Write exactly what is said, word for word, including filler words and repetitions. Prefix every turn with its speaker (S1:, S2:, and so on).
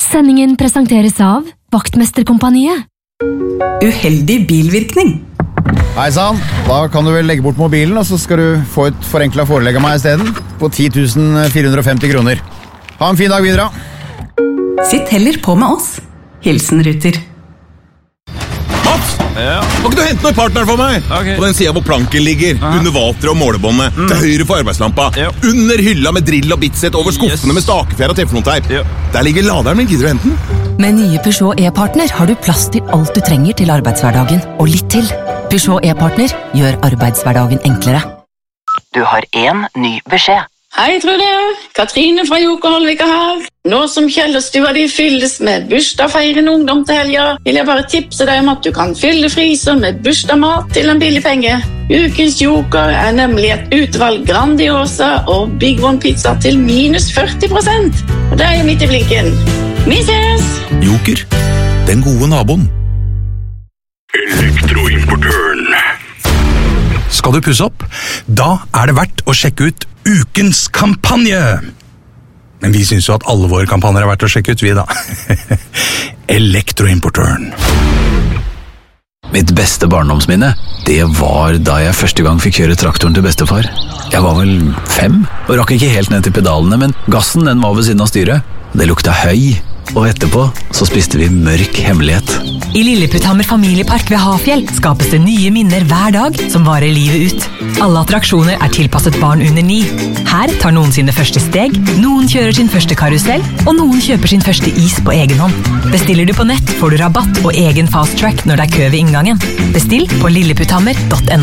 S1: Sendingen presenteres av Vaktmesterkompaniet.
S2: Uheldig bilvirkning.
S3: Hei sann, da kan du vel legge bort mobilen, og så skal du få et forenklet forelegg av meg i stedet, på ti tusen fire hundre og femti kroner. Ha en fin dag videre.
S2: Sitt heller på med oss. Hilsen Ruter.
S4: Mats,
S5: Ja.
S4: må ikke du hente noen partner for meg?
S5: Ok.
S4: På den siden hvor planken ligger,
S5: Aha.
S4: under vateret og målebåndet,
S5: Mm.
S4: til høyre for arbeidslampa,
S5: Ja.
S4: under hylla med drill og bitset, over skuffene
S5: Yes.
S4: med stakefjær og teflonteip.
S5: Ja.
S4: Der ligger laderen min, gidder du hente den?
S6: Med nye Peugeot e-partner har du plass til alt du trenger til arbeidshverdagen, og litt til. Peugeot e-partner gjør arbeidshverdagen enklere.
S7: Du har en ny beskjed.
S8: Hei, Trude. Katrine fra Joker Holvika her. Nå som Kjellerstua di fylles med bursdagsfeirende ungdom til helga, vil jeg bare tipse deg om at du kan fylle fryser med bursdagsmat til en billig penge. Ukens Joker er nemlig et utvalg Grandiosa og Big One pizza til minus førti prosent. Og det er jo midt i blinken. Vi ses!
S4: Joker, den gode naboen.
S9: Elektroimportøren.
S10: Skal du pusse opp? Da er det verdt å sjekke ut ukens kampanje! Men vi synes jo at alle våre kampanjer er verdt å sjekke ut, vi da. Elektroimportøren.
S11: Mitt beste barndomsminne, det var da jeg første gang fikk kjøre traktoren til bestefar. Jeg var vel fem, og rakk ikke helt ned til pedalene, men gassen den var ved siden av styret. Det lukta høy, og etterpå så spiste vi mørk hemmelighet.
S6: I Lilleputthammer familiepark ved Hafjell skapes det nye minner hver dag som varer livet ut. Alle attraksjoner er tilpasset barn under ni. Her tar noen sine første steg, noen kjører sin første karusell, og noen kjøper sin første is på egen hånd. Bestiller du på nett, får du rabatt og egen fast track når det er kø ved inngangen. Bestill på lilleputthammer punktum no.